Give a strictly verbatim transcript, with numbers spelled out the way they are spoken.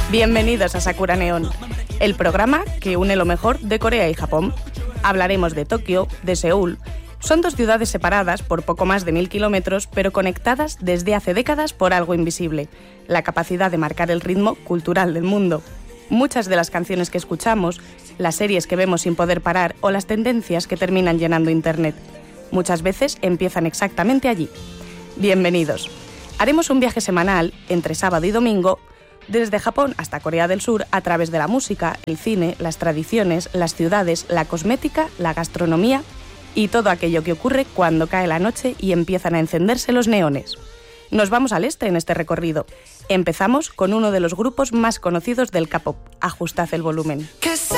Bienvenidos a Sakura Neon, el programa que une lo mejor de Corea y Japón. Hablaremos de Tokio, de Seúl. Son dos ciudades separadas por poco más de mil kilómetros, pero conectadas desde hace décadas por algo invisible, la capacidad de marcar el ritmo cultural del mundo. Muchas de las canciones que escuchamos, las series que vemos sin poder parar o las tendencias que terminan llenando Internet, muchas veces empiezan exactamente allí. Bienvenidos. Haremos un viaje semanal, entre sábado y domingo, desde Japón hasta Corea del Sur, a través de la música, el cine, las tradiciones, las ciudades, la cosmética, la gastronomía y todo aquello que ocurre cuando cae la noche y empiezan a encenderse los neones. Nos vamos al este en este recorrido. Empezamos con uno de los grupos más conocidos del K-pop. Ajustad el volumen. Cause